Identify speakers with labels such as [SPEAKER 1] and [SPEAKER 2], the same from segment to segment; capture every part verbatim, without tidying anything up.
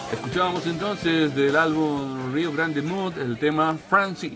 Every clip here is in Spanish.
[SPEAKER 1] Escuchábamos entonces del álbum Rio Grande Mood el tema Francine.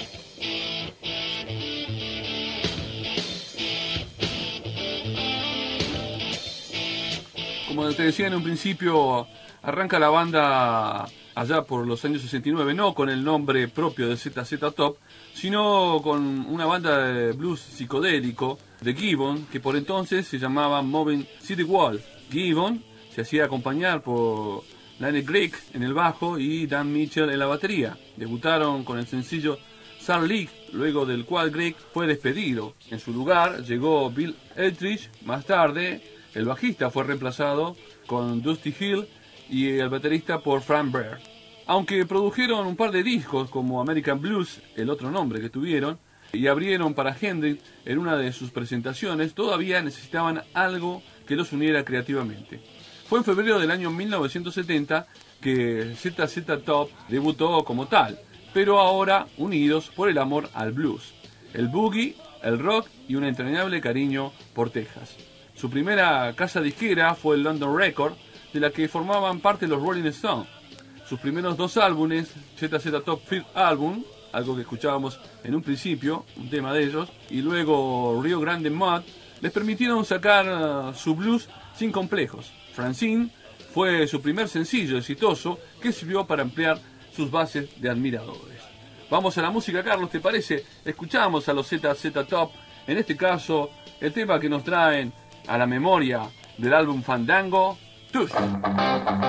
[SPEAKER 1] Como te decía en un principio, arranca la banda allá por los años sesenta y nueve, no con el nombre propio de Z Z Top, sino con una banda de blues psicodélico de Gibbon, que por entonces se llamaba Moving City Wall. Gibbon se hacía acompañar por Lane Gregg en el bajo y Dan Mitchell en la batería. Debutaron con el sencillo Sun League, luego del cual Gregg fue despedido. En su lugar llegó Bill Eldridge. Más tarde, el bajista fue reemplazado con Dusty Hill y el baterista por Frank Bear. Aunque produjeron un par de discos como American Blues, el otro nombre que tuvieron, y abrieron para Hendrix en una de sus presentaciones, todavía necesitaban algo que los uniera creativamente. Fue en febrero del año mil novecientos setenta que Z Z Top debutó como tal, pero ahora unidos por el amor al blues, el boogie, el rock y un entrañable cariño por Texas. Su primera casa disquera fue el London Record, de la que formaban parte los Rolling Stones. Sus primeros dos álbumes, Z Z Top Fifth Album, algo que escuchábamos en un principio, un tema de ellos, y luego Rio Grande Mud, les permitieron sacar uh, su blues sin complejos. Francine fue su primer sencillo exitoso que sirvió para ampliar sus bases de admiradores. Vamos a la música, Carlos, ¿te parece? Escuchamos a los Z Z Top, en este caso el tema que nos traen a la memoria del álbum Fandango, Tush.